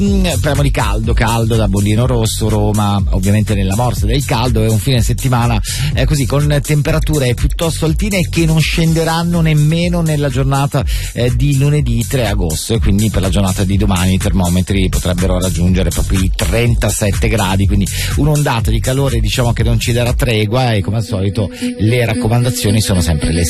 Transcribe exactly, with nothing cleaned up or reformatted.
Parliamo di caldo, caldo da bollino rosso, Roma ovviamente nella morsa del caldo, è un fine settimana eh, così con temperature piuttosto altine che non scenderanno nemmeno nella giornata eh, di lunedì tre agosto, e quindi per la giornata di domani i termometri potrebbero raggiungere proprio i trentasette gradi, quindi un'ondata di calore diciamo che non ci darà tregua, e come al solito le raccomandazioni sono sempre le